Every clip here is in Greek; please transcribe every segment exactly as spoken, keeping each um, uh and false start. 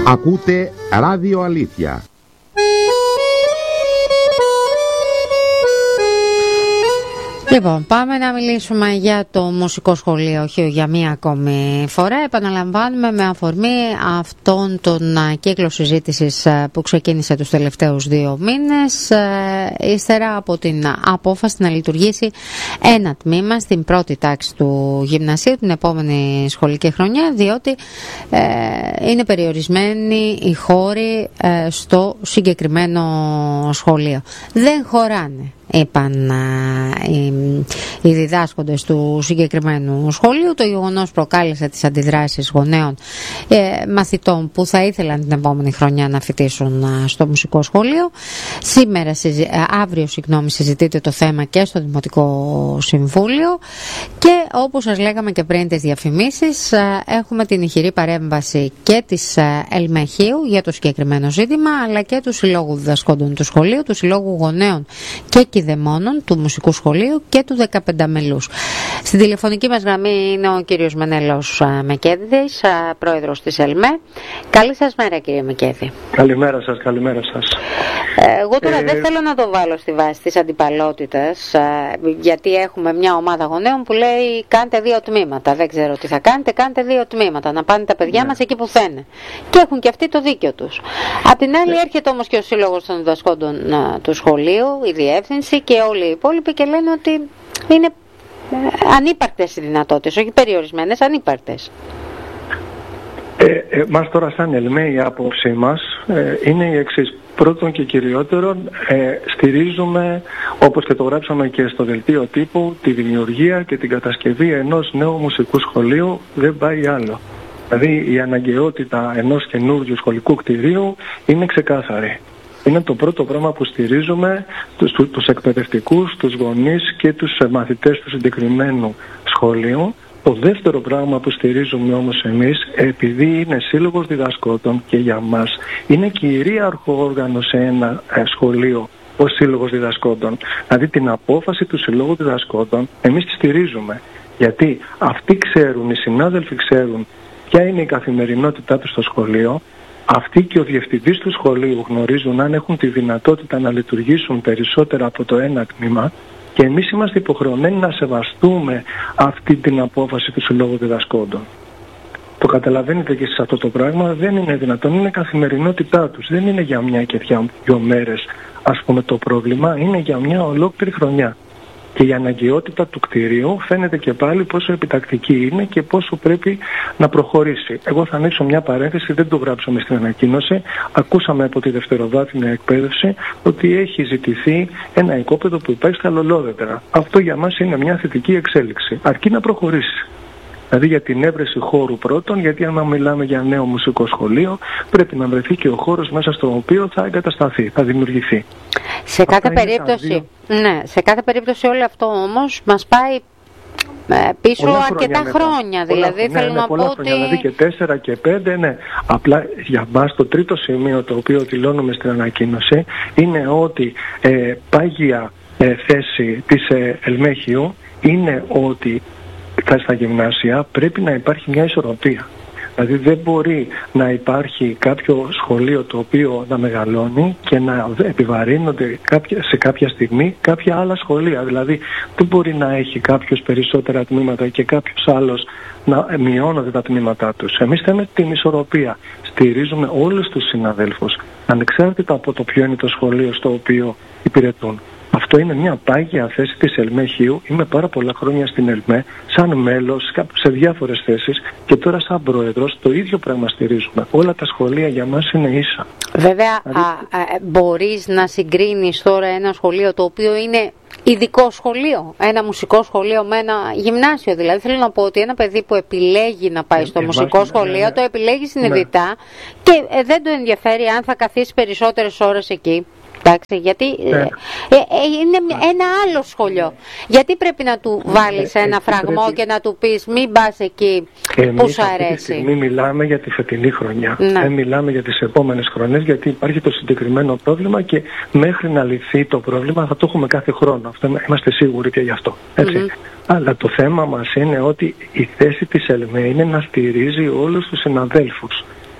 Ακούτε Ράδιο Αλήθεια. Λοιπόν, πάμε να μιλήσουμε για το μουσικό σχολείο, όχι για μία ακόμη φορά. Επαναλαμβάνουμε με αφορμή αυτόν τον κύκλο συζήτησης που ξεκίνησε τους τελευταίους δύο μήνες, ύστερα από την απόφαση να λειτουργήσει ένα τμήμα στην πρώτη τάξη του γυμνασίου την επόμενη σχολική χρονιά, διότι ε, είναι περιορισμένοι οι χώροι ε, στο συγκεκριμένο σχολείο. Δεν χωράνε, είπαν οι, οι διδάσκοντες του συγκεκριμένου σχολείου. Το γεγονός προκάλεσε τις αντιδράσεις γονέων ε, μαθητών που θα ήθελαν την επόμενη χρονιά να φοιτήσουν στο μουσικό σχολείο. Σήμερα, συζη, αύριο συγγνώμη, συζητείται το θέμα και στο Δημοτικό Συμβούλιο και όπως σας λέγαμε και πριν τις διαφημίσεις, έχουμε την ηχηρή παρέμβαση και της Ελμεχείου για το συγκεκριμένο ζήτημα, αλλά και του Συλλόγου Διδασκόντων του Σχολείου, του Συλλόγου Γονέων και Κηδεμόνων του Μουσικού Σχολείου και του δεκαπέντε μελούς. Στην τηλεφωνική μας γραμμή είναι ο κύριος Μενέλαος Μεκέδης, πρόεδρος της ΕΛΜΕ. Καλή σας μέρα, κύριε Μεκέδη. Καλημέρα σας, καλημέρα σας. Εγώ τώρα ε... δεν θέλω να το βάλω στη βάση της αντιπαλότητας, γιατί έχουμε μια ομάδα γονέων που λέει κάντε δύο τμήματα. Δεν ξέρω τι θα κάνετε, κάντε δύο τμήματα. Να πάνε τα παιδιά ναι. μας εκεί που θένε. Και έχουν και αυτοί το δίκιο τους. Απ' την άλλη, ναι. έρχεται όμως και ο Σύλλογος των Διδασκόντων του Σχολείου, η Διεύθυνση και όλοι οι υπόλοιποι και λένε ότι είναι ανύπαρκτες οι δυνατότητες, όχι περιορισμένες, ανύπαρκτες. Ε, ε, μας τώρα σαν ΕΛΜΕ η άποψή μας ε, είναι η εξής. Πρώτον και κυριότερον, ε, στηρίζουμε, όπως και το γράψαμε και στο δελτίο τύπου, τη δημιουργία και την κατασκευή ενός νέου μουσικού σχολείου. Δεν πάει άλλο. Δηλαδή η αναγκαιότητα ενός καινούριου σχολικού κτηρίου είναι ξεκάθαρη. Είναι το πρώτο πράγμα που στηρίζουμε τους, τους εκπαιδευτικούς, τους γονείς και τους μαθητές του συγκεκριμένου σχολείου. Το δεύτερο πράγμα που στηρίζουμε όμως εμείς, επειδή είναι σύλλογος διδασκόντων και για μας είναι κυρίαρχο όργανο σε ένα ε, σχολείο ο σύλλογος διδασκόντων. Δηλαδή την απόφαση του συλλόγου διδασκόντων εμείς τη στηρίζουμε. Γιατί αυτοί ξέρουν, οι συνάδελφοι ξέρουν ποια είναι η καθημερινότητά τους στο σχολείο. Αυτοί και ο διευθυντής του σχολείου γνωρίζουν αν έχουν τη δυνατότητα να λειτουργήσουν περισσότερα από το ένα τμήμα και εμείς είμαστε υποχρεωμένοι να σεβαστούμε αυτή την απόφαση του Συλλόγου Διδασκόντων. Το καταλαβαίνετε και σε αυτό το πράγμα, δεν είναι δυνατόν, είναι καθημερινότητά τους, δεν είναι για μια και δύο μέρες ας πούμε το πρόβλημα, είναι για μια ολόκληρη χρονιά. Και η αναγκαιότητα του κτηρίου φαίνεται και πάλι πόσο επιτακτική είναι και πόσο πρέπει να προχωρήσει. Εγώ θα ανοίξω μια παρένθεση, δεν το γράψαμε στην ανακοίνωση. Ακούσαμε από τη δευτεροβάθμια εκπαίδευση ότι έχει ζητηθεί ένα οικόπεδο που υπάρχει στα Λολόδεντρα. Αυτό για μας είναι μια θετική εξέλιξη, αρκεί να προχωρήσει. Δηλαδή για την έβρεση χώρου πρώτον, γιατί αν μιλάμε για νέο μουσικό σχολείο, πρέπει να βρεθεί και ο χώρος μέσα στο οποίο θα εγκατασταθεί, θα δημιουργηθεί. Σε κάθε, περίπτωση, ναι, σε κάθε περίπτωση όλο αυτό όμως μας πάει πίσω πολλά αρκετά χρόνια, χρόνια. Δηλαδή πολλά, θέλω ναι, ναι, να πολλά πω χρόνια, ότι... Δηλαδή και τέσσερα και πέντε, ναι. Απλά για μας το τρίτο σημείο το οποίο δηλώνουμε στην ανακοίνωση είναι ότι ε, πάγια ε, θέση της ε, Ελμέχειου είναι ότι στα γυμνάσια πρέπει να υπάρχει μια ισορροπία. Δηλαδή δεν μπορεί να υπάρχει κάποιο σχολείο το οποίο να μεγαλώνει και να επιβαρύνονται κάποια, σε κάποια στιγμή κάποια άλλα σχολεία. Δηλαδή δεν μπορεί να έχει κάποιος περισσότερα τμήματα και κάποιος άλλος να μειώνονται τα τμήματά τους. Εμείς θέλουμε την ισορροπία. Στηρίζουμε όλους τους συναδέλφους ανεξάρτητα από το ποιο είναι το σχολείο στο οποίο υπηρετούν. Αυτό είναι μια πάγια θέση της Ελμεχείου. Είμαι πάρα πολλά χρόνια στην ΕΛΜΕ, σαν μέλος, σε διάφορες θέσεις και τώρα σαν πρόεδρος το ίδιο πράγμα στηρίζουμε. Όλα τα σχολεία για μας είναι ίσα. Βέβαια, δηλαδή... α, α, μπορείς να συγκρίνεις τώρα ένα σχολείο το οποίο είναι ειδικό σχολείο, ένα μουσικό σχολείο με ένα γυμνάσιο. Δηλαδή θέλω να πω ότι ένα παιδί που επιλέγει να πάει ε, στο ε, μουσικό ε, σχολείο, ναι, ναι. το επιλέγει συνειδητά ναι. και ε, δεν το ενδιαφέρει αν θα καθίσει περισσότερες ώρες εκεί. Εντάξει, γιατί ε, ε, ε, είναι ένα άλλο σχολείο. Γιατί πρέπει να του βάλεις ένα ε, φραγμό πρέπει... και να του πεις μην πας εκεί που σου αρέσει. Αυτή τη στιγμή μιλάμε για τη φετινή χρονιά. Δεν ναι. μιλάμε για τις επόμενες χρονιές, γιατί υπάρχει το συγκεκριμένο πρόβλημα και μέχρι να λυθεί το πρόβλημα θα το έχουμε κάθε χρόνο. Αυτό είμαστε σίγουροι και γι' αυτό. Έτσι. Mm-hmm. Αλλά το θέμα μας είναι ότι η θέση της ΕΛΜΕ είναι να στηρίζει όλους τους συναδέλφους.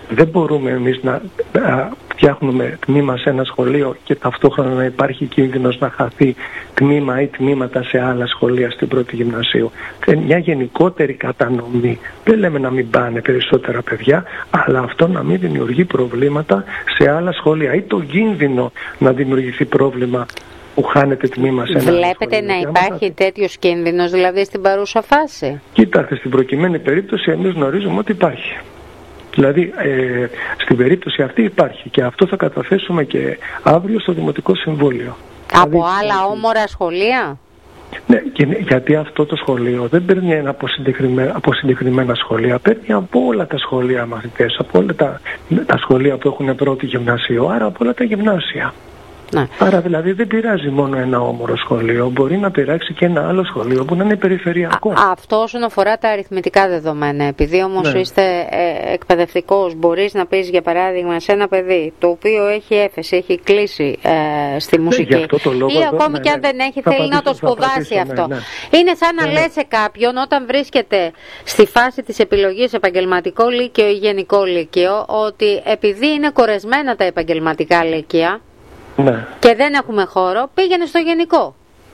Δεν μπορούμε εμείς να α, φτιάχνουμε τμήμα σε ένα σχολείο και ταυτόχρονα να υπάρχει κίνδυνος να χαθεί τμήμα ή τμήματα σε άλλα σχολεία στην πρώτη γυμνασίου. Είναι μια γενικότερη κατανομή. Δεν λέμε να μην πάνε περισσότερα παιδιά, αλλά αυτό να μην δημιουργεί προβλήματα σε άλλα σχολεία ή το κίνδυνο να δημιουργηθεί πρόβλημα που χάνεται τμήμα σε ένα σχολείο. Βλέπετε να υπάρχει τέτοιος κίνδυνος δηλαδή στην παρούσα φάση? Κοίταξε, στην προκειμένη περίπτωση εμείς γνωρίζουμε ότι υπάρχει. Δηλαδή, ε, στην περίπτωση αυτή υπάρχει και αυτό θα καταθέσουμε και αύριο στο Δημοτικό Συμβούλιο. Από δηλαδή, άλλα όμορα σχολεία? Ναι, και, γιατί αυτό το σχολείο δεν παίρνει ένα από, συγκεκριμένα, από συγκεκριμένα σχολεία, παίρνει από όλα τα σχολεία μαθητές, από όλα τα, τα σχολεία που έχουν πρώτη γυμνασίου, άρα από όλα τα γυμνάσια. Ναι. Άρα δηλαδή δεν πειράζει μόνο ένα όμορο σχολείο, μπορεί να πειράξει και ένα άλλο σχολείο που να είναι περιφερειακό. Α, αυτό όσον αφορά τα αριθμητικά δεδομένα. Επειδή όμως ναι. είστε ε, εκπαιδευτικός, μπορείς να πεις για παράδειγμα σε ένα παιδί το οποίο έχει έφεση, έχει κλείσει ε, στη μουσική ναι, ή εδώ, ακόμη ναι, και αν ναι, δεν έχει θέλει πατήσω, να το σπουδάσει ναι, αυτό. Ναι, ναι. Είναι σαν να ναι, λες σε κάποιον όταν βρίσκεται στη φάση της επιλογής επαγγελματικό λύκειο ή γενικό λύκειο ότι επειδή είναι κορεσμένα τα επαγγελματικά λύκεια ναι. και δεν έχουμε χώρο, πήγαινε στο γενικό.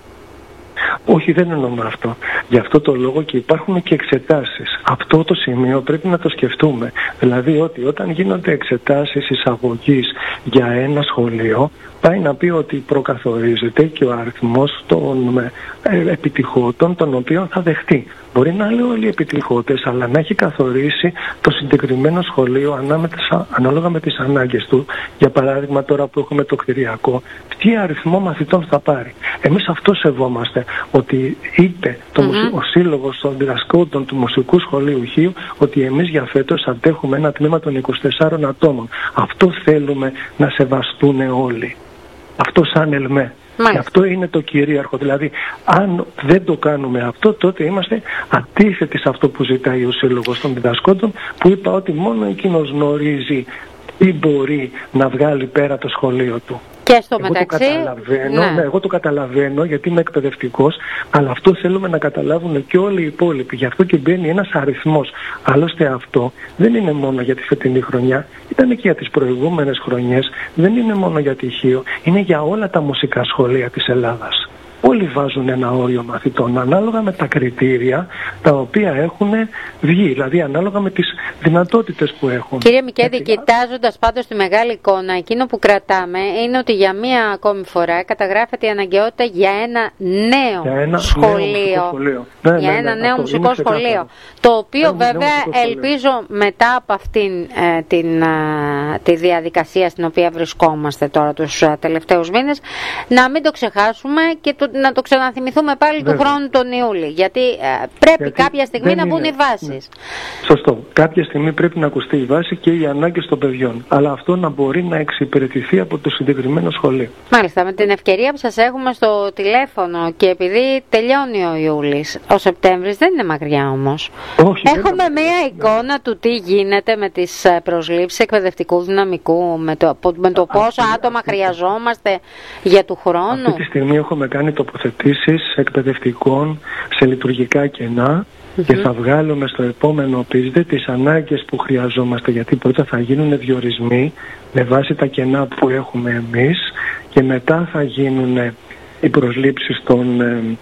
Όχι, δεν εννοούμε αυτό. Γι' αυτό το λόγο και υπάρχουν και εξετάσεις. Αυτό το σημείο πρέπει να το σκεφτούμε. Δηλαδή ότι όταν γίνονται εξετάσεις εισαγωγής για ένα σχολείο, πάει να πει ότι προκαθορίζεται και ο αριθμός των ε, επιτυχώτων των οποίων θα δεχτεί. Μπορεί να λέει όλοι οι επιτυχώτες, αλλά να έχει καθορίσει το συγκεκριμένο σχολείο ανάμεσα, ανάλογα με τις ανάγκες του. Για παράδειγμα τώρα που έχουμε το κτηριακό, τι αριθμό μαθητών θα πάρει. Εμείς αυτό σεβόμαστε, ότι είτε το mm-hmm. ο σύλλογος των διδασκόντων του Μουσικού Σχολείου Χίου, ότι εμείς για φέτος αντέχουμε ένα τμήμα των είκοσι τεσσάρων ατόμων. Αυτό θέλουμε να σεβαστούν όλοι. Αυτό σαν ΕΛΜΕ. Και αυτό είναι το κυρίαρχο. Δηλαδή, αν δεν το κάνουμε αυτό, τότε είμαστε αντίθετοι σε αυτό που ζητάει ο Σύλλογος των Διδασκόντων, που είπα ότι μόνο εκείνος γνωρίζει τι μπορεί να βγάλει πέρα το σχολείο του. Και στο εγώ μεταξύ, το καταλαβαίνω, ναι. Ναι, εγώ το καταλαβαίνω γιατί είμαι εκπαιδευτικός, αλλά αυτό θέλουμε να καταλάβουν και όλοι οι υπόλοιποι. Γι' αυτό και μπαίνει ένας αριθμός. Άλλωστε αυτό δεν είναι μόνο για τη φετινή χρονιά, ήταν και για τις προηγούμενες χρονιές, δεν είναι μόνο για τη Χίο, είναι για όλα τα μουσικά σχολεία της Ελλάδας. Όλοι βάζουν ένα όριο μαθητών ανάλογα με τα κριτήρια τα οποία έχουν βγει, δηλαδή ανάλογα με τις δυνατότητες που έχουν. Κύριε Μικέδη, Έτσι, κοιτάζοντας πάντως τη μεγάλη εικόνα, εκείνο που κρατάμε είναι ότι για μία ακόμη φορά καταγράφεται η αναγκαιότητα για ένα νέο για ένα σχολείο. σχολείο. Ναι, για ναι, ένα ναι, νέο μουσικό σχολείο. Ξεκάθαρο. Το οποίο ένα βέβαια ελπίζω μετά από αυτήν ε, την, ε, τη διαδικασία στην οποία βρισκόμαστε τώρα τους ε, τελευταίους μήνες να μην το ξεχάσουμε και το, να το ξαναθυμηθούμε πάλι Βέβαια. του χρόνου τον Ιούλη. Γιατί ε, πρέπει γιατί κάποια στιγμή να μπουν είναι. οι βάσεις. Ναι. Σωστό. Κάποια στιγμή πρέπει να ακουστεί η βάση και οι ανάγκες των παιδιών. Αλλά αυτό να μπορεί να εξυπηρετηθεί από το συγκεκριμένο σχολείο. Μάλιστα. Με την ευκαιρία που σας έχουμε στο τηλέφωνο και επειδή τελειώνει ο Ιούλης, ο Σεπτέμβρης δεν είναι μακριά όμως. Όχι, έχουμε μία εικόνα ναι. του τι γίνεται με τις προσλήψεις εκπαιδευτικού δυναμικού, με το, με το πόσα άτομα χρειαζόμαστε για του χρόνου. Αυτή τη στιγμή έχουμε κάνει τοποθετήσεις εκπαιδευτικών σε λειτουργικά κενά mm-hmm. και θα βγάλουμε στο επόμενο πίζδε τις ανάγκες που χρειαζόμαστε, γιατί πρώτα θα γίνουν διορισμοί με βάση τα κενά που έχουμε εμείς και μετά θα γίνουν οι προσλήψεις των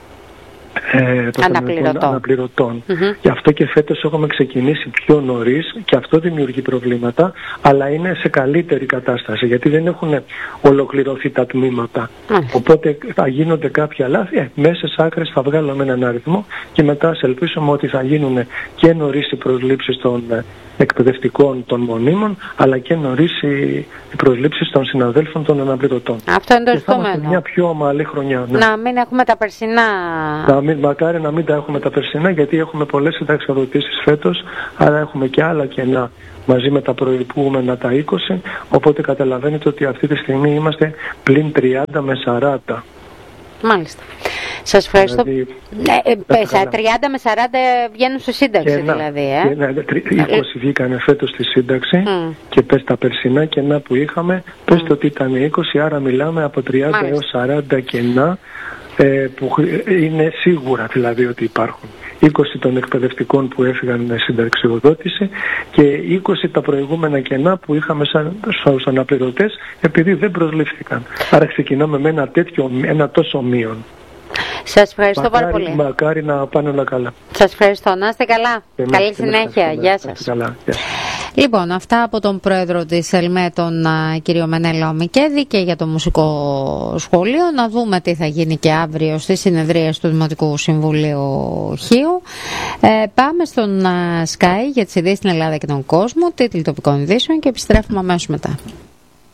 Ε, αναπληρωτών. αναπληρωτών. Mm-hmm. Γι' αυτό και φέτος έχουμε ξεκινήσει πιο νωρίς και αυτό δημιουργεί προβλήματα, αλλά είναι σε καλύτερη κατάσταση γιατί δεν έχουν ολοκληρωθεί τα τμήματα. Mm-hmm. Οπότε θα γίνονται κάποια λάθη, ε, μέσα στις άκρες θα βγάλουμε έναν αριθμό και μετά σε ελπίσουμε ότι θα γίνουν και νωρίς οι προσλήψεις των εκπαιδευτικών των μονίμων, αλλά και νωρίς οι προσλήψεις των συναδέλφων των αναπληρωτών. Αυτό είναι το ζητούμενο. Θα είμαστε μια πιο ομαλή χρονιά. Ναι. Να μην έχουμε τα περσινά. Να μην, μακάρι να μην τα έχουμε τα περσινά, γιατί έχουμε πολλές συνταξιοδοτήσεις φέτος, αλλά έχουμε και άλλα κενά μαζί με τα προηγούμενα τα είκοσι, οπότε καταλαβαίνετε ότι αυτή τη στιγμή είμαστε πλην τριάντα με σαράντα. Μάλιστα. Σας ευχαριστώ. Δηλαδή, ε, ε, τριάντα με σαράντα βγαίνουν στη σύνταξη και δηλαδή. Ε? Και, ναι, είκοσι βγήκανε φέτος στη σύνταξη mm. και πες τα περσινά κενά που είχαμε, πες mm. ότι ήταν είκοσι, άρα μιλάμε από τριάντα Μάλιστα. έως σαράντα κενά ε, που είναι σίγουρα δηλαδή ότι υπάρχουν. είκοσι των εκπαιδευτικών που έφυγαν με συνταξιοδότηση και είκοσι τα προηγούμενα κενά που είχαμε σαν, στους αναπληρωτές επειδή δεν προσλήφθηκαν. Άρα ξεκινάμε με ένα τέτοιο, ένα τόσο μείον. Σας ευχαριστώ μακάρι, πάρα πολύ. Μακάρι να πάνε όλα καλά. Σας ευχαριστώ. Να είστε καλά. Εμείς, Καλή συνέχεια. εμείς, Γεια σας. Καλά. Γεια. Λοιπόν, αυτά από τον πρόεδρο της ΕΛΜΕ, τον κύριο Μενέλαο Μικέδη, και για το μουσικό σχολείο. Να δούμε τι θα γίνει και αύριο στις συνεδρίες του Δημοτικού Συμβουλίου Χίου. Ε, πάμε στον Sky για τις ειδήσεις στην Ελλάδα και τον κόσμο, τίτλοι τοπικών ειδήσεων, και επιστρέφουμε αμέσως μετά.